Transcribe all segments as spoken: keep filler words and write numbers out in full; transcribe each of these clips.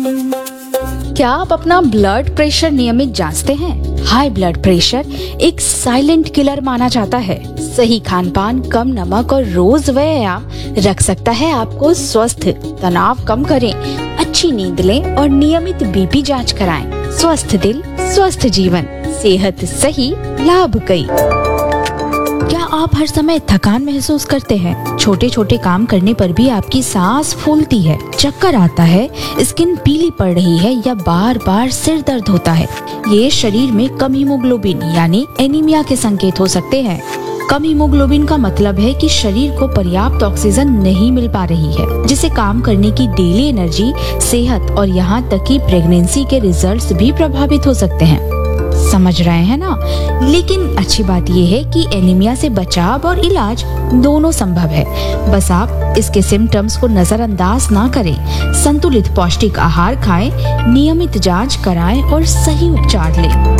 क्या आप अपना ब्लड प्रेशर नियमित जांचते हैं? हाई ब्लड प्रेशर एक साइलेंट किलर माना जाता है। सही खान पान, कम नमक और रोज व्यायाम रख सकता है आपको स्वस्थ। तनाव कम करें, अच्छी नींद लें और नियमित बीपी जांच कराएं। स्वस्थ दिल, स्वस्थ जीवन, सेहत सही, लाभ कई। क्या आप हर समय थकान महसूस करते हैं? छोटे छोटे काम करने पर भी आपकी सांस फूलती है, चक्कर आता है, स्किन पीली पड़ रही है या बार बार सिर दर्द होता है? ये शरीर में कम हीमोग्लोबिन यानी एनीमिया के संकेत हो सकते हैं। कम हीमोग्लोबिन का मतलब है कि शरीर को पर्याप्त ऑक्सीजन नहीं मिल पा रही है, जिससे काम करने की डेली एनर्जी, सेहत और यहाँ तक कि प्रेगनेंसी के रिजल्ट्स भी प्रभावित हो सकते हैं। समझ रहे हैं ना? लेकिन अच्छी बात यह है कि एनीमिया से बचाव और इलाज दोनों संभव है। बस आप इसके सिम्टम्स को नजरअंदाज ना करें। संतुलित पौष्टिक आहार खाएं, नियमित जांच कराएं और सही उपचार लें।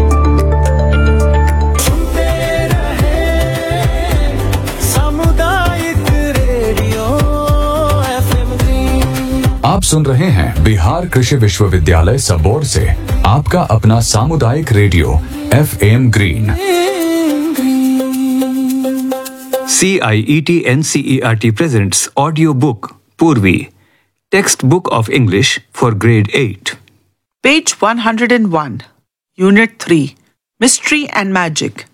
आप सुन रहे हैं बिहार कृषि विश्वविद्यालय सबौर से आपका अपना सामुदायिक radio F M green. C I E T N C E R T presents audio book Purvi, textbook of English for grade eight. Page one hundred one, Unit three, Mystery and Magic.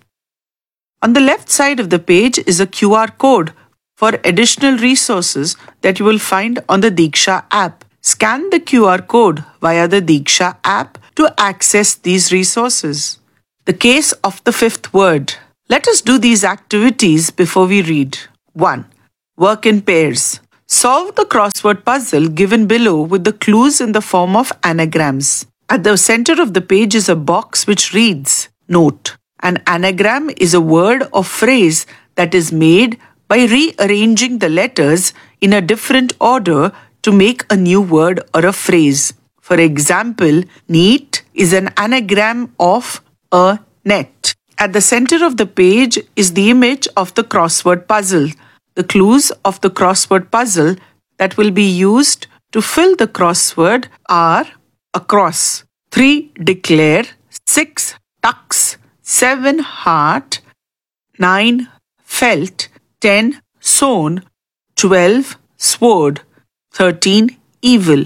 On the left side of the page is a Q R code for additional resources that you will find on the Diksha app. Scan the Q R code via the Diksha app to access these resources. The case of the fifth word. Let us do these activities before we read. one. Work in pairs. Solve the crossword puzzle given below with the clues in the form of anagrams. At the center of the page is a box which reads, Note. An anagram is a word or phrase that is made by rearranging the letters in a different order to make a new word or a phrase. For example, neat is an anagram of a net. At the center of the page is the image of the crossword puzzle. The clues of the crossword puzzle that will be used to fill the crossword are across, three declare, six tucks, seven heart, nine felt, ten sown, twelve sword, thirteen evil.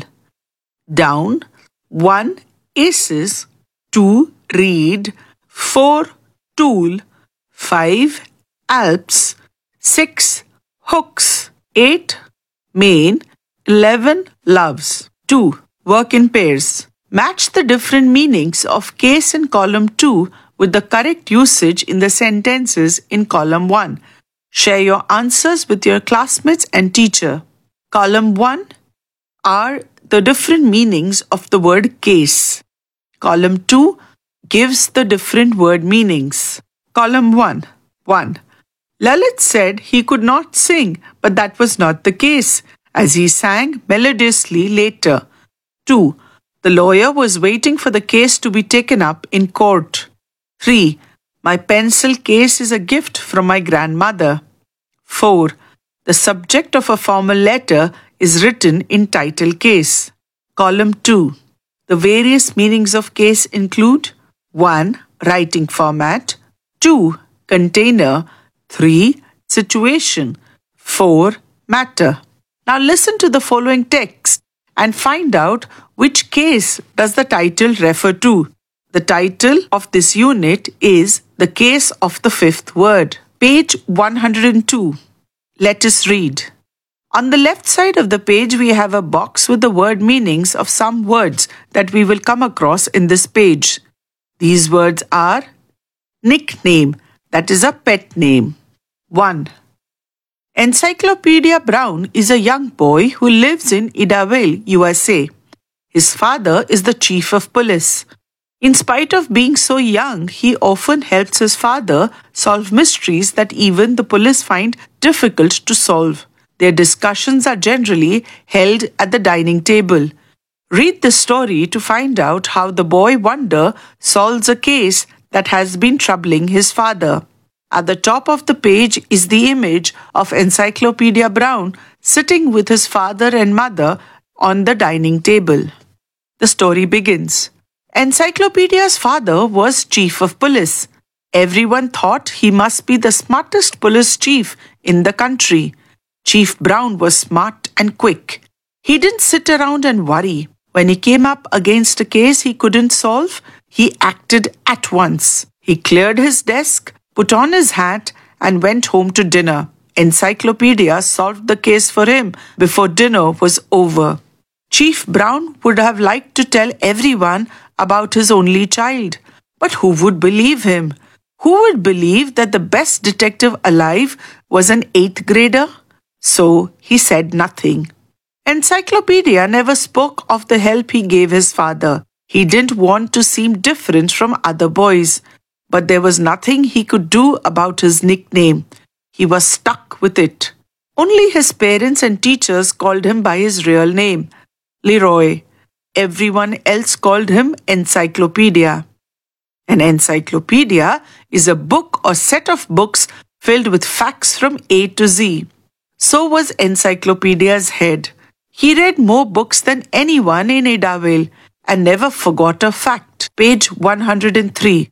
Down, one aces, two reed, four tool, five alps, six hooks, eight main, eleven loves. two. Work in pairs. Match the different meanings of case in column two with the correct usage in the sentences in column one. Share your answers with your classmates and teacher. Column one are the different meanings of the word case. Column two gives the different word meanings. Column one. one. Lalit said he could not sing, but that was not the case, as he sang melodiously later. two. The lawyer was waiting for the case to be taken up in court. three. My pencil case is a gift from my grandmother. four. The subject of a formal letter is written in title case. Column two. The various meanings of case include one. Writing format, two. Container, three. Situation, four. Matter. Now listen to the following text and find out which case does the title refer to. The title of this unit is The Case of the Fifth Word. Page one hundred two. Let us read. On the left side of the page, we have a box with the word meanings of some words that we will come across in this page. These words are nickname, that is a pet name. one. Encyclopedia Brown is a young boy who lives in Idyllwild, U S A. His father is the chief of police. In spite of being so young, he often helps his father solve mysteries that even the police find difficult to solve. Their discussions are generally held at the dining table. Read the story to find out how the boy wonder solves a case that has been troubling his father. At the top of the page is the image of Encyclopedia Brown sitting with his father and mother on the dining table. The story begins. Encyclopedia's father was chief of police. Everyone thought he must be the smartest police chief in the country. Chief Brown was smart and quick. He didn't sit around and worry. When he came up against a case he couldn't solve, he acted at once. He cleared his desk, put on his hat, and went home to dinner. Encyclopedia solved the case for him before dinner was over. Chief Brown would have liked to tell everyone about his only child. But who would believe him? Who would believe that the best detective alive was an eighth grader? So he said nothing. Encyclopedia never spoke of the help he gave his father. He didn't want to seem different from other boys. But there was nothing he could do about his nickname. He was stuck with it. Only his parents and teachers called him by his real name, Leroy. Everyone else called him Encyclopedia. An encyclopedia is a book or set of books filled with facts from A to Z. So was Encyclopedia's head. He read more books than anyone in Idavale and never forgot a fact. Page one hundred three.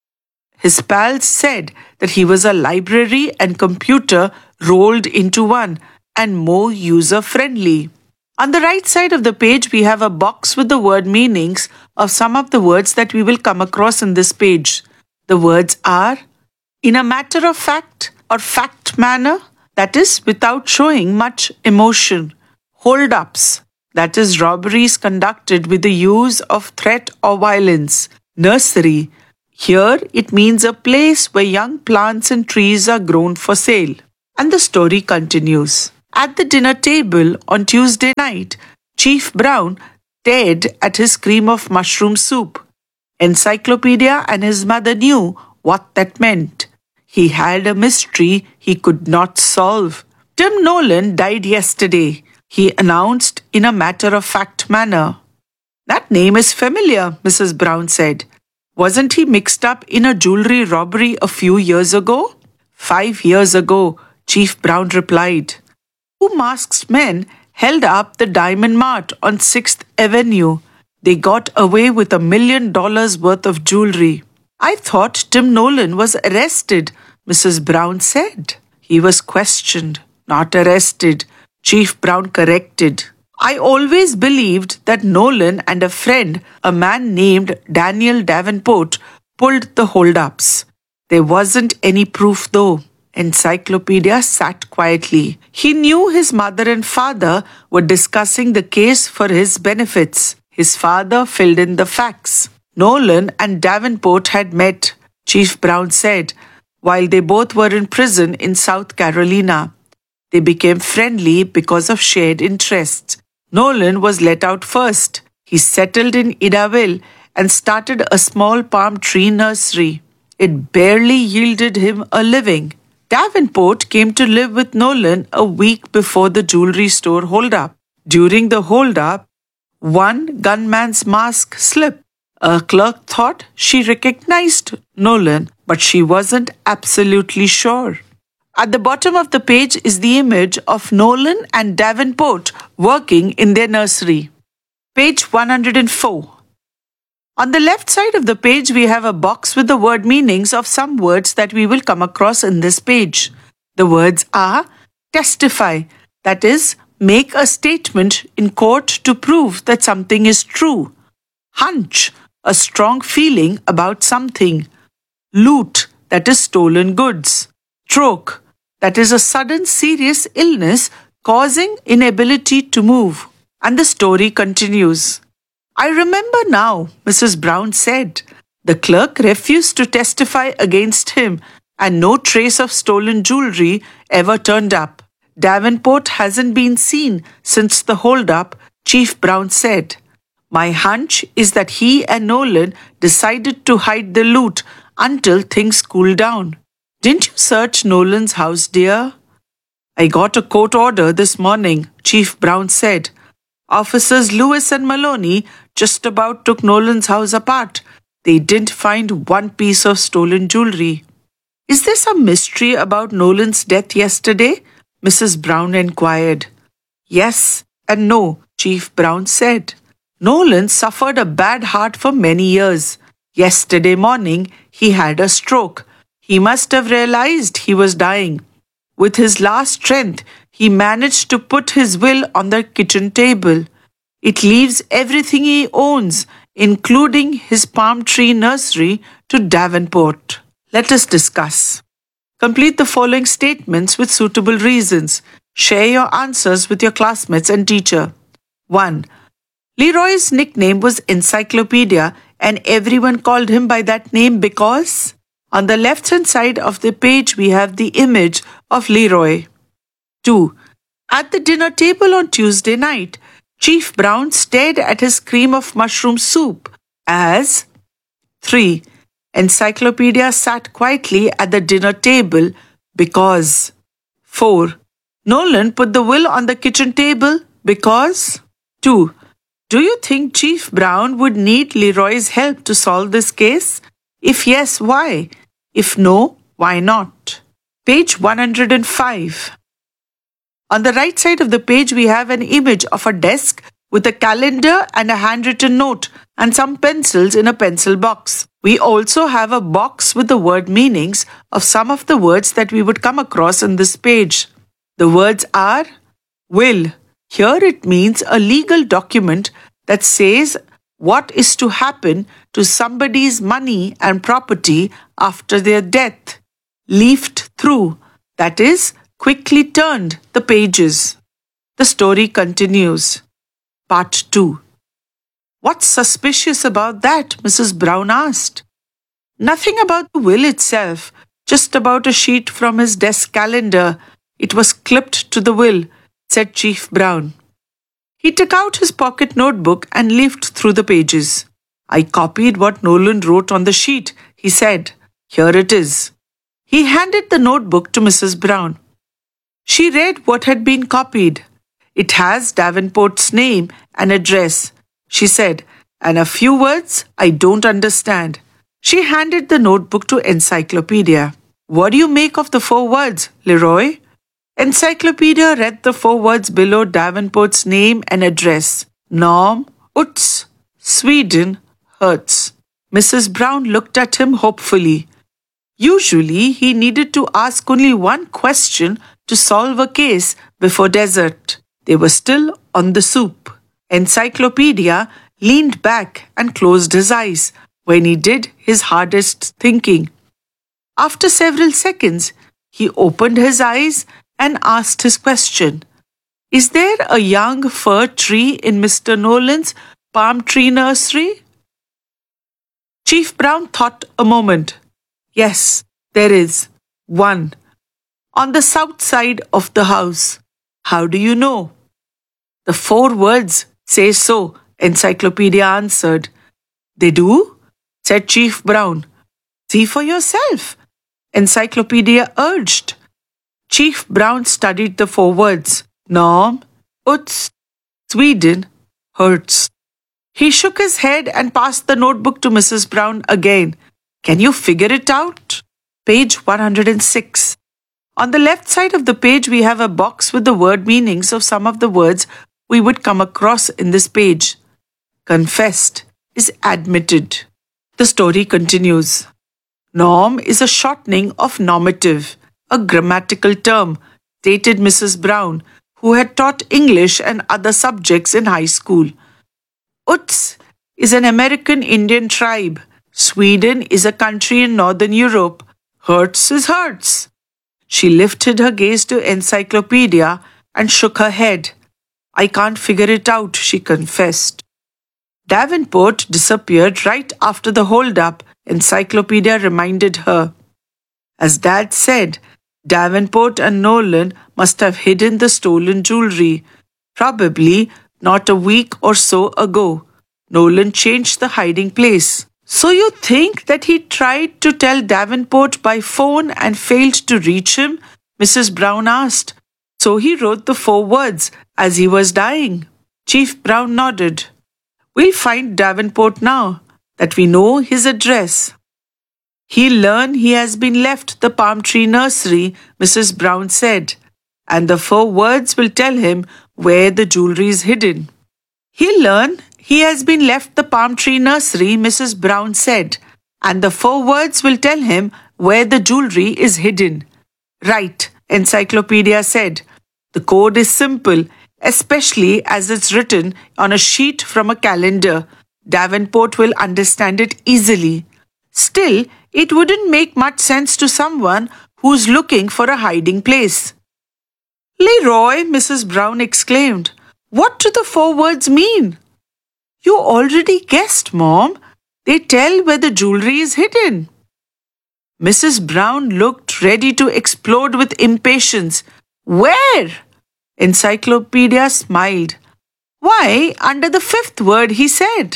His pals said that he was a library and computer rolled into one and more user-friendly. On the right side of the page, we have a box with the word meanings of some of the words that we will come across in this page. The words are in a matter of fact or fact manner, that is without showing much emotion. Hold-ups, that is robberies conducted with the use of threat or violence. Nursery, here it means a place where young plants and trees are grown for sale. And the story continues. At the dinner table on Tuesday night, Chief Brown stared at his cream of mushroom soup. Encyclopedia and his mother knew what that meant. He had a mystery he could not solve. Tim Nolan died yesterday, he announced in a matter-of-fact manner. That name is familiar, Missus Brown said. Wasn't he mixed up in a jewelry robbery a few years ago? Five years ago, Chief Brown replied. Two masked men held up the Diamond Mart on sixth Avenue. They got away with a million dollars worth of jewelry. I thought Tim Nolan was arrested, Missus Brown said. He was questioned, not arrested, Chief Brown corrected. I always believed that Nolan and a friend, a man named Daniel Davenport, pulled the hold-ups. There wasn't any proof though. Encyclopedia sat quietly. He knew his mother and father were discussing the case for his benefits. His father filled in the facts. Nolan and Davenport had met, Chief Brown said, while they both were in prison in South Carolina. They became friendly because of shared interests. Nolan was let out first. He settled in Idavale and started a small palm tree nursery. It barely yielded him a living. Davenport came to live with Nolan a week before the jewelry store hold-up. During the hold-up, one gunman's mask slipped. A clerk thought she recognized Nolan, but she wasn't absolutely sure. At the bottom of the page is the image of Nolan and Davenport working in their nursery. Page one hundred four. On the left side of the page, we have a box with the word meanings of some words that we will come across in this page. The words are testify, that is, make a statement in court to prove that something is true. Hunch, a strong feeling about something. Loot, that is stolen goods. Stroke, that is a sudden serious illness causing inability to move. And the story continues. I remember now, Missus Brown said. The clerk refused to testify against him and no trace of stolen jewelry ever turned up. Davenport hasn't been seen since the hold-up, Chief Brown said. My hunch is that he and Nolan decided to hide the loot until things cooled down. Didn't you search Nolan's house, dear? I got a court order this morning, Chief Brown said. Officers Lewis and Maloney just about took Nolan's house apart. They didn't find one piece of stolen jewelry. Is there some mystery about Nolan's death yesterday? Missus Brown inquired. Yes and no, Chief Brown said. Nolan suffered a bad heart for many years. Yesterday morning, he had a stroke. He must have realized he was dying. With his last strength, he managed to put his will on the kitchen table. It leaves everything he owns, including his palm tree nursery, to Davenport. Let us discuss. Complete the following statements with suitable reasons. Share your answers with your classmates and teacher. one. Leroy's nickname was Encyclopedia, and everyone called him by that name because... On the left-hand side of the page, we have the image of Leroy. two. At the dinner table on Tuesday night, Chief Brown stared at his cream of mushroom soup as... three. Encyclopedia sat quietly at the dinner table because... four. Nolan put the will on the kitchen table because... two. Do you think Chief Brown would need Leroy's help to solve this case? If yes, why? If no, why not? Page one hundred five. On the right side of the page, we have an image of a desk with a calendar and a handwritten note and some pencils in a pencil box. We also have a box with the word meanings of some of the words that we would come across in this page. The words are will. Here it means a legal document that says what is to happen to somebody's money and property after their death. Leafed through, that is, quickly turned the pages. The story continues. Part two. What's suspicious about that? Missus Brown asked. Nothing about the will itself, just about a sheet from his desk calendar. It was clipped to the will, said Chief Brown. He took out his pocket notebook and leafed through the pages. I copied what Nolan wrote on the sheet, he said. Here it is. He handed the notebook to Missus Brown. She read what had been copied. It has Davenport's name and address, she said, and a few words I don't understand. She handed the notebook to Encyclopedia. What do you make of the four words, Leroy? Encyclopedia read the four words below Davenport's name and address. Norm, Utz, Sweden, Hertz. Missus Brown looked at him hopefully. Usually, he needed to ask only one question to solve a case before dessert. They were still on the soup. Encyclopedia leaned back and closed his eyes when he did his hardest thinking. After several seconds, he opened his eyes and asked his question. Is there a young fir tree in Mister Nolan's palm tree nursery? Chief Brown thought a moment. Yes, there is. One. On the south side of the house. How do you know? The four words say so, Encyclopedia answered. They do? Said Chief Brown. See for yourself, Encyclopedia urged. Chief Brown studied the four words. Norm, Utz, Sweden, Hertz. He shook his head and passed the notebook to Missus Brown again. Can you figure it out? Page one hundred six. On the left side of the page, we have a box with the word meanings of some of the words we would come across in this page. Confessed is admitted. The story continues. Norm is a shortening of normative, a grammatical term, stated Missus Brown, who had taught English and other subjects in high school. Utz is an American Indian tribe. Sweden is a country in Northern Europe. Hertz is Hertz. She lifted her gaze to Encyclopedia and shook her head. I can't figure it out, she confessed. Davenport disappeared right after the hold-up, Encyclopedia reminded her. As Dad said, Davenport and Nolan must have hidden the stolen jewelry. Probably not a week or so ago. Nolan changed the hiding place. So you think that he tried to tell Davenport by phone and failed to reach him? Missus Brown asked. So he wrote the four words as he was dying. Chief Brown nodded. We'll find Davenport now that we know his address. He'll learn he has been left the palm tree nursery, Missus Brown said, and the four words will tell him where the jewelry is hidden. He'll learn he has been left the palm tree nursery, Missus Brown said, and the four words will tell him where the jewelry is hidden. Right, Encyclopedia said. The code is simple, especially as it's written on a sheet from a calendar. Davenport will understand it easily. Still, it wouldn't make much sense to someone who's looking for a hiding place. Leroy, Missus Brown exclaimed, what do the four words mean? You already guessed, Mom. They tell where the jewelry is hidden. Missus Brown looked ready to explode with impatience. Where? Encyclopedia smiled. Why, under the fifth word, he said.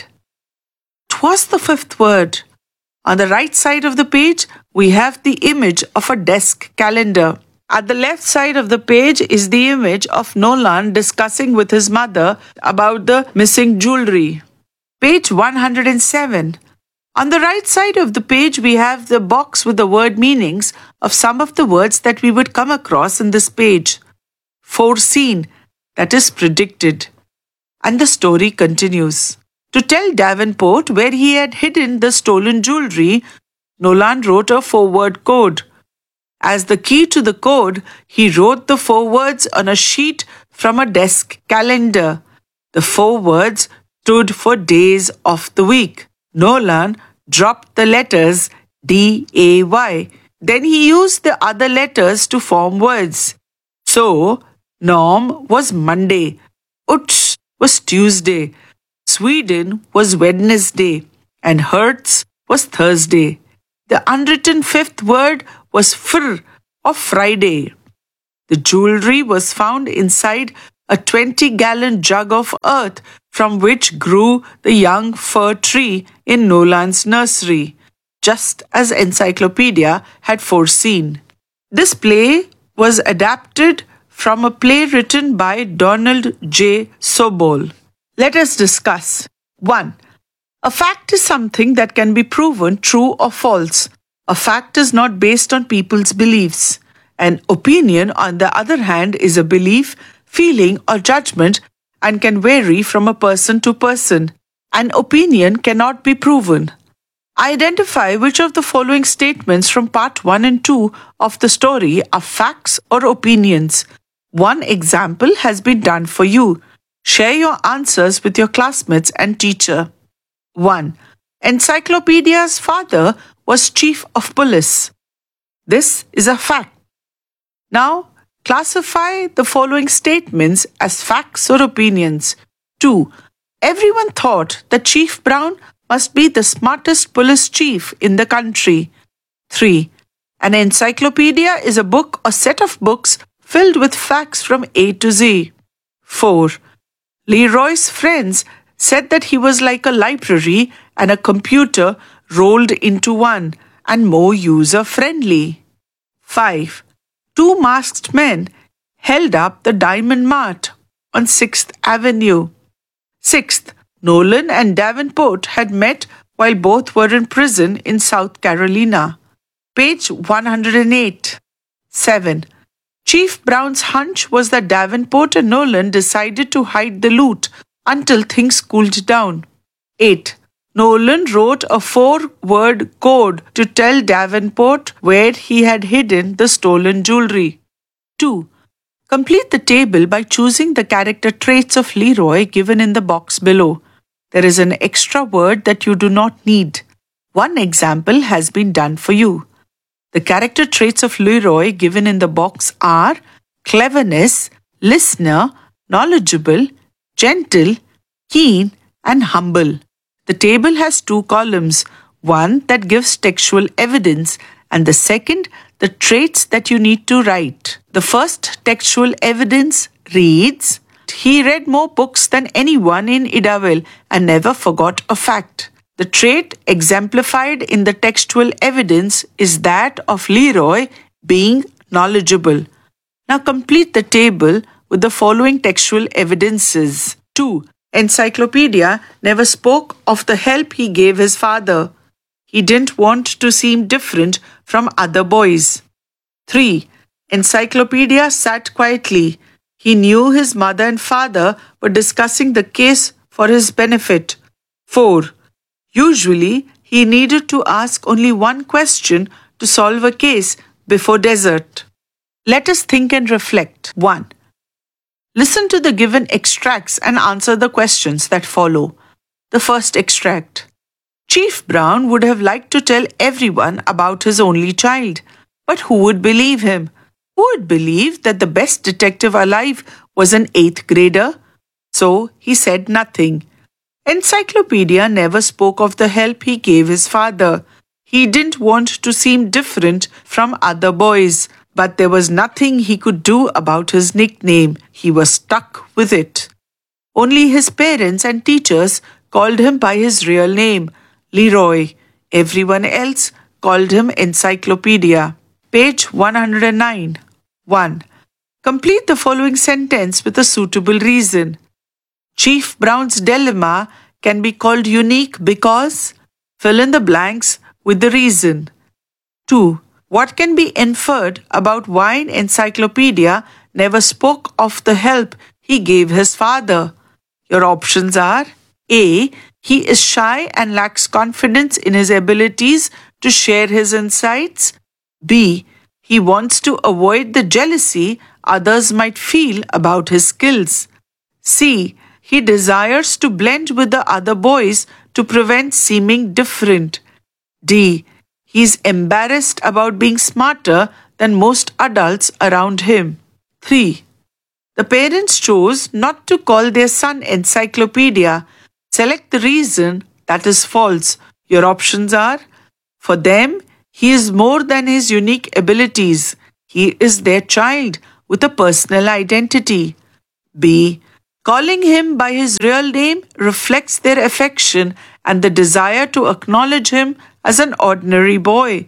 'Twas the fifth word. On the right side of the page, we have the image of a desk calendar. At the left side of the page is the image of Nolan discussing with his mother about the missing jewelry. Page one hundred seven. On the right side of the page, we have the box with the word meanings of some of the words that we would come across in this page. Foreseen, that is predicted. And the story continues. To tell Davenport where he had hidden the stolen jewelry, Nolan wrote a four-word code. As the key to the code, he wrote the four words on a sheet from a desk calendar. The four words stood for days of the week. Nolan dropped the letters D A Y. Then he used the other letters to form words. So, Norm was Monday. Utz was Tuesday. Sweden was Wednesday. And Hertz was Thursday. The unwritten fifth word was fr or Friday. The jewelry was found inside a twenty-gallon jug of earth from which grew the young fir tree in Nolan's nursery, just as Encyclopedia had foreseen. This play was adapted from a play written by Donald J. Sobol. Let us discuss. one. A fact is something that can be proven true or false. A fact is not based on people's beliefs. An opinion, on the other hand, is a belief, feeling, or judgment and can vary from a person to person. An opinion cannot be proven. Identify which of the following statements from part one and two of the story are facts or opinions. One example has been done for you. Share your answers with your classmates and teacher. one. Encyclopedia's father was chief of police. This is a fact. Now, classify the following statements as facts or opinions. two. Everyone thought that Chief Brown must be the smartest police chief in the country. three. An encyclopedia is a book or set of books filled with facts from A to Z. four. Leroy's friends said that he was like a library and a computer rolled into one and more user-friendly. five. Two masked men held up the Diamond Mart on sixth Avenue. sixth. Nolan and Davenport had met while both were in prison in South Carolina. Page one hundred eight. seven. Chief Brown's hunch was that Davenport and Nolan decided to hide the loot until things cooled down. eight. Nolan wrote a four-word code to tell Davenport where he had hidden the stolen jewelry. two. Complete the table by choosing the character traits of Leroy given in the box below. There is an extra word that you do not need. One example has been done for you. The character traits of Leroy given in the box are cleverness, listener, knowledgeable, gentle, keen, and humble. The table has two columns, one that gives textual evidence and the second, the traits that you need to write. The first textual evidence reads, he read more books than anyone in Idyllwill and never forgot a fact. The trait exemplified in the textual evidence is that of Leroy being knowledgeable. Now complete the table with the following textual evidences. two. Encyclopedia never spoke of the help he gave his father. He didn't want to seem different from other boys. three. Encyclopedia sat quietly. He knew his mother and father were discussing the case for his benefit. four. Usually, he needed to ask only one question to solve a case before desert. Let us think and reflect. one. Listen to the given extracts and answer the questions that follow. The first extract. Chief Brown would have liked to tell everyone about his only child, but who would believe him? Who would believe that the best detective alive was an eighth grader? So he said nothing. Encyclopedia never spoke of the help he gave his father. He didn't want to seem different from other boys, but there was nothing he could do about his nickname. He was stuck with it. Only his parents and teachers called him by his real name, Leroy. Everyone else called him Encyclopedia. Page one hundred nine. one. Complete the following sentence with a suitable reason. Chief Brown's dilemma can be called unique because fill in the blanks with the reason. two. What can be inferred about why Encyclopedia never spoke of the help he gave his father? Your options are A. He is shy and lacks confidence in his abilities to share his insights. B. He wants to avoid the jealousy others might feel about his skills. C. He desires to blend with the other boys to prevent seeming different. D. He is embarrassed about being smarter than most adults around him. three. The parents chose not to call their son Encyclopedia. Select the reason that is false. Your options are: for them, he is more than his unique abilities. He is their child with a personal identity. B. Calling him by his real name reflects their affection and the desire to acknowledge him as an ordinary boy.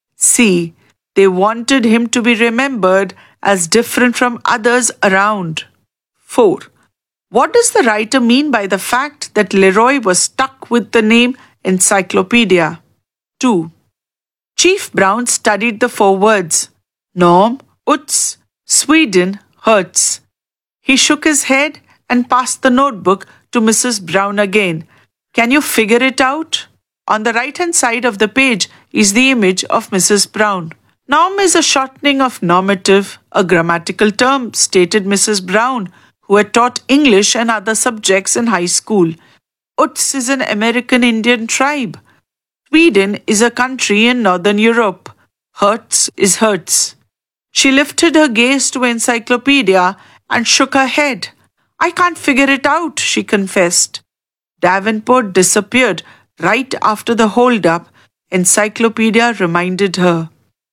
C. They wanted him to be remembered as different from others around. four. What does the writer mean by the fact that Leroy was stuck with the name Encyclopedia? two. Chief Brown studied the four words Norm, Utz, Sweden, Hertz. He shook his head and passed the notebook to Missus Brown again. Can you figure it out? On the right-hand side of the page is the image of Missus Brown. Norm is a shortening of normative, a grammatical term, stated Missus Brown, who had taught English and other subjects in high school. Utz is an American Indian tribe. Sweden is a country in Northern Europe. Hertz is Hertz. She lifted her gaze to Encyclopedia and shook her head. I can't figure it out, she confessed. Davenport disappeared right after the hold-up, Encyclopedia reminded her.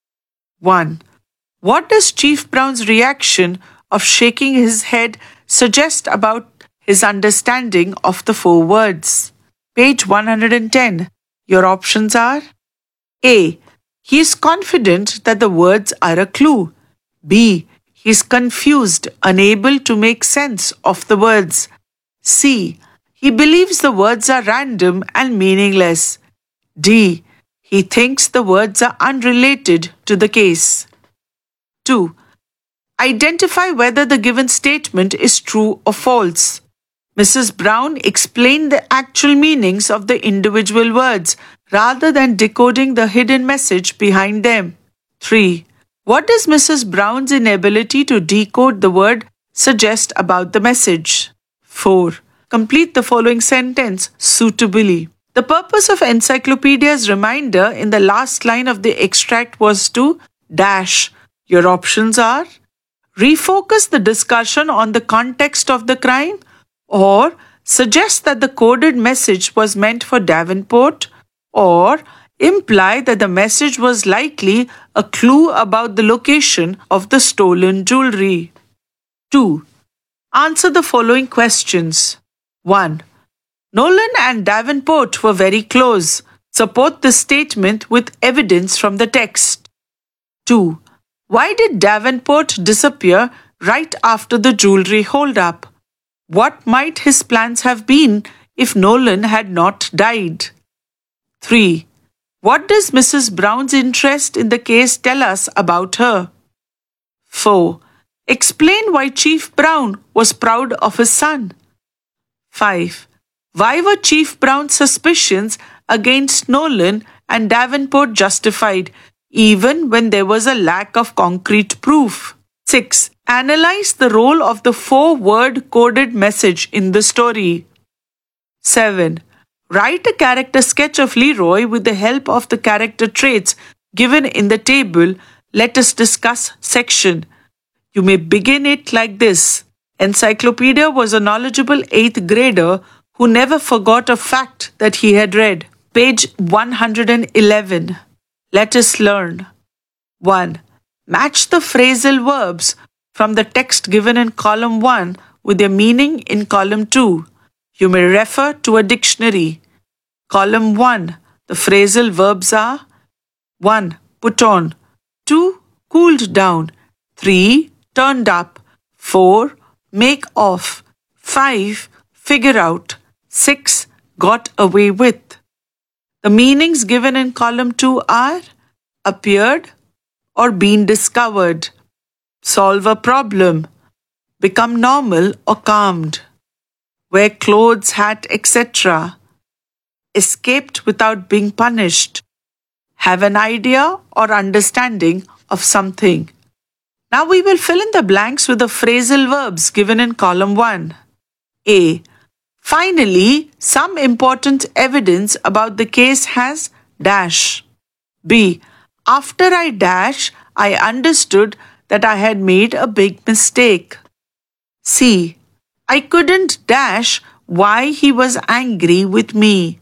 one. What does Chief Brown's reaction of shaking his head suggest about his understanding of the four words? Page one hundred ten. Your options are: A. He is confident that the words are a clue. B. He is confused, unable to make sense of the words. C. He believes the words are random and meaningless. D. He thinks the words are unrelated to the case. two. Identify whether the given statement is true or false. Missus Brown explained the actual meanings of the individual words rather than decoding the hidden message behind them. three. What does Missus Brown's inability to decode the word suggest about the message? four. Complete the following sentence suitably. The purpose of Encyclopedia's reminder in the last line of the extract was to dash. Your options are: refocus the discussion on the context of the crime, or suggest that the coded message was meant for Davenport, or imply that the message was likely a clue about the location of the stolen jewelry. two. Answer the following questions. one. Nolan and Davenport were very close. Support the statement with evidence from the text. two. Why did Davenport disappear right after the jewelry hold-up? What might his plans have been if Nolan had not died? three. What does Missus Brown's interest in the case tell us about her? four. Explain why Chief Brown was proud of his son. five. Why were Chief Brown's suspicions against Nolan and Davenport justified, even when there was a lack of concrete proof? six. Analyze the role of the four-word coded message in the story. seven. Write a character sketch of Leroy with the help of the character traits given in the table. Let us discuss section. You may begin it like this. Encyclopedia was a knowledgeable eighth grader who never forgot a fact that he had read. Page one hundred eleven. Let us learn. one. Match the phrasal verbs from the text given in column one with their meaning in column two. You may refer to a dictionary. Column one. The phrasal verbs are one. Put on. two. Cooled down. three. Turned up. four. Make off. five. Figure out. six. Got away with. The meanings given in column two are appeared or been discovered, solve a problem, become normal or calmed, wear clothes, hat, et cetera, escaped without being punished, have an idea or understanding of something. Now we will fill in the blanks with the phrasal verbs given in column one. A. Finally, some important evidence about the case has dash. B. After I dash, I understood that I had made a big mistake. C. I couldn't dash why he was angry with me.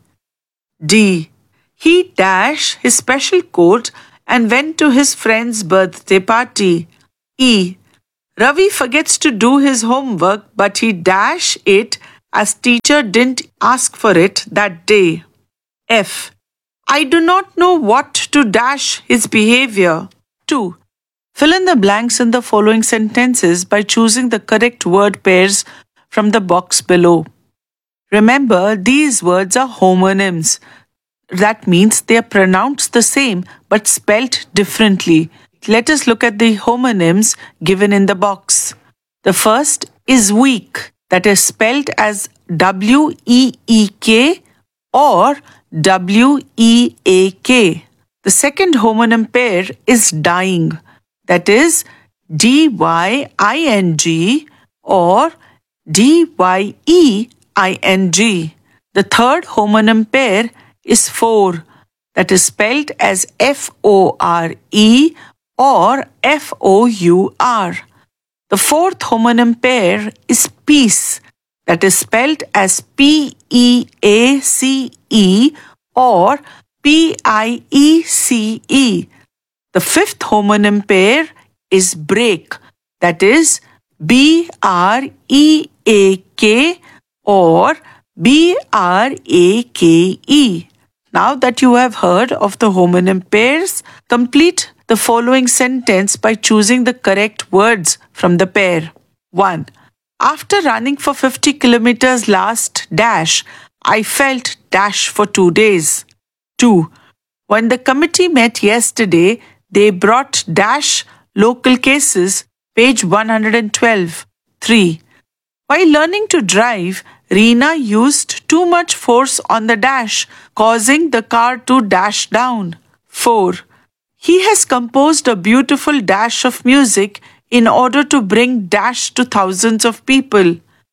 D. He dashed his special coat and went to his friend's birthday party. E. Ravi forgets to do his homework, but he dashed it as teacher didn't ask for it that day. F. I do not know what to dash his behavior. two. Fill in the blanks in the following sentences by choosing the correct word pairs from the box below. Remember, these words are homonyms. That means they are pronounced the same but spelt differently. Let us look at the homonyms given in the box. The first is weak, that is spelled as W E E K or W E A K. The second homonym pair is dying, that is D Y I N G or D Y E I N G. The third homonym pair is four, that is spelled as F O R E or F O U R. The fourth homonym pair is peace, that is spelled as P E A C E or P I E C E. The fifth homonym pair is break, that is B R E A K or B R A K E. Now that you have heard of the homonym pairs, complete the following sentence by choosing the correct words from the pair. one. After running for fifty kilometers last dash, I felt dash for two days. two. When the committee met yesterday, they brought dash local cases, page one hundred twelve. three. While learning to drive, Reena used too much force on the dash, causing the car to dash down. four. He has composed a beautiful dash of music in order to bring dash to thousands of people.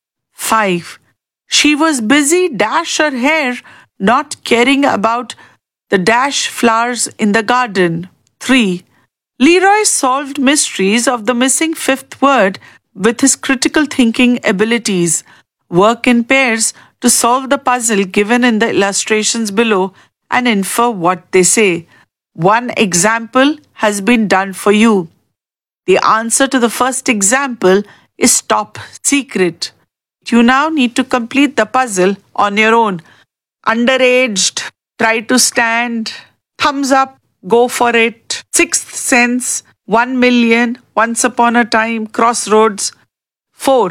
five. She was busy dash her hair, not caring about the dash flowers in the garden. three. Leroy solved mysteries of the missing fifth word with his critical thinking abilities. Work in pairs to solve the puzzle given in the illustrations below and infer what they say. One example has been done for you. The answer to the first example is top secret. You now need to complete the puzzle on your own. Underaged, try to stand, thumbs up, go for it. Sixth sense, one million, once upon a time, crossroads. four.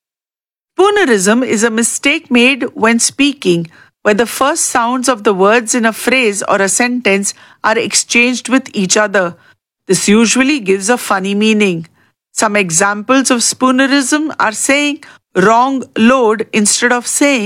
Spoonerism is a mistake made when speaking, where the first sounds of the words in a phrase or a sentence are exchanged with each other. This usually gives a funny meaning. Some examples of spoonerism are saying wrong load instead of saying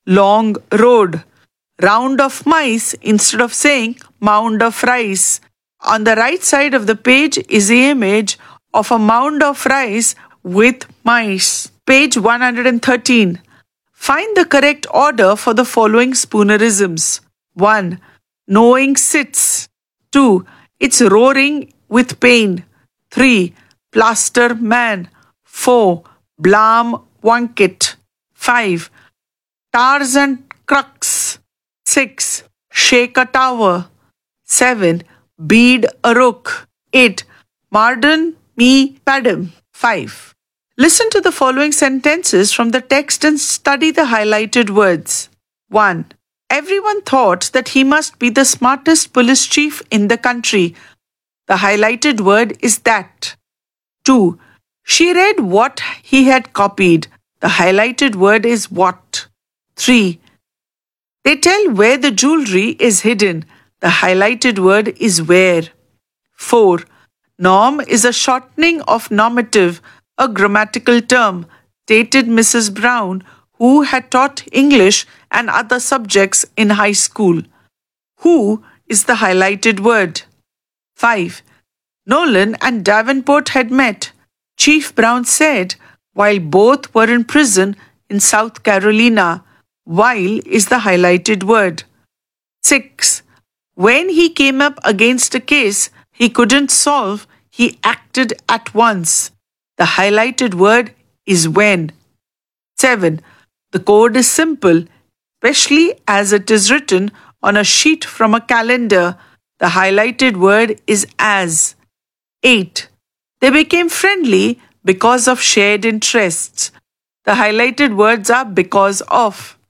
long road. Round of mice instead of saying mound of rice. On the right side of the page is the image of a mound of rice with mice. Page one hundred thirteen. Find the correct order for the following spoonerisms. one. Knowing sits. two. It's roaring with pain. three. Plaster man. four. Blam Wunket. five. Tarzan crux. six. Shake a tower. seven. Bead a rook. eight. Marden me padam. five. Listen to the following sentences from the text and study the highlighted words. one. Everyone thought that he must be the smartest police chief in the country. The highlighted word is that. two. She read what he had copied. The highlighted word is what. three. They tell where the jewelry is hidden. The highlighted word is where. four. Norm is a shortening of normative, a grammatical term, stated Missus Brown, who had taught English and other subjects in high school. Who is the highlighted word. five. Nolan and Davenport had met. Chief Brown said, while both were in prison in South Carolina. While is the highlighted word. six. When he came up against a case he couldn't solve, he acted at once. The highlighted word is when. seven. The code is simple, especially as it is written on a sheet from a calendar. The highlighted word is as. eight. They became friendly because of shared interests. The highlighted words are because of.